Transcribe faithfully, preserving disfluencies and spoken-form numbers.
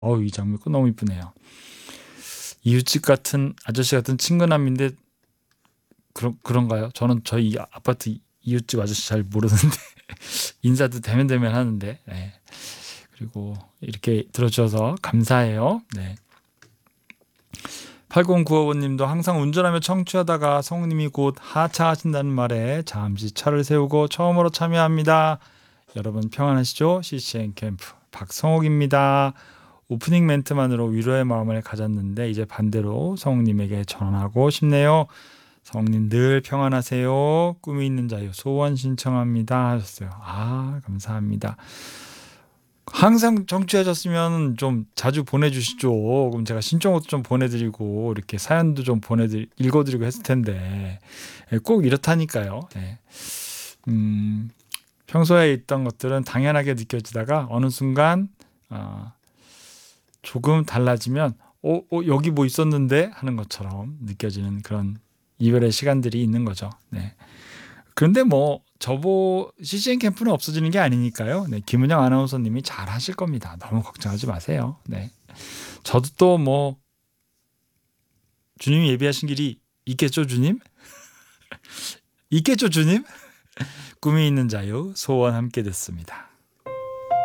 어우, 이 장면 너무 이쁘네요. 이웃집 같은 아저씨 같은 친근함인데 그런 그런가요? 저는 저희 아파트 이웃집 아저씨 잘 모르는데 인사도 대면대면 하는데. 네. 그리고 이렇게 들어주셔서 감사해요. 네. 팔공구오 번님도 항상 운전하며 청취하다가 성우님이 곧 하차하신다는 말에 잠시 차를 세우고 처음으로 참여합니다. 여러분 평안하시죠? 씨씨엔 캠프 박성욱입니다. 오프닝 멘트만으로 위로의 마음을 가졌는데 이제 반대로 성우님에게 전하고 싶네요. 성우님 늘 평안하세요. 꿈이 있는 자유 소원 신청합니다 하셨어요. 아, 감사합니다. 항상 청취하셨으면 좀 자주 보내주시죠. 그럼 제가 신청도 좀 보내드리고 이렇게 사연도 좀 보내드리 읽어드리고 했을 텐데 꼭 이렇다니까요. 네. 음, 평소에 있던 것들은 당연하게 느껴지다가 어느 순간 어, 조금 달라지면 어, 어, 여기 뭐 있었는데 하는 것처럼 느껴지는 그런 이별의 시간들이 있는 거죠. 네. 그런데 뭐 저보 씨씨엔 캠프는 없어지는 게 아니니까요. 네, 김은영 아나운서님이 잘 하실 겁니다. 너무 걱정하지 마세요. 네. 저도 또 뭐 주님이 예비하신 길이 있겠죠, 주님? 있겠죠, 주님? 꿈이 있는 자유 소원 함께 듣습니다.